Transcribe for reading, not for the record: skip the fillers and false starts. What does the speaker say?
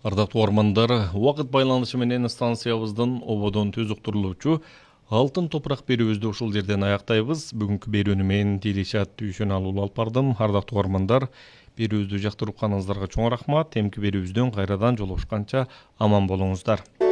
Ардактуу угармандар, убакыт байланышы менен станциябыздын ободон түз уктурулуучу алтын топурак берүүбүздү ушул жерден аяктайбыз. Бүгүнкү берүүнү мен Дилишат Дүйшөналуу алып бардым. Ардактуу угармандар, берүүбүздү жактырып атканыңыздарга чоң рахмат. Эмки берүүбүздөн кайрадан жолугушканча аман болуңуздар.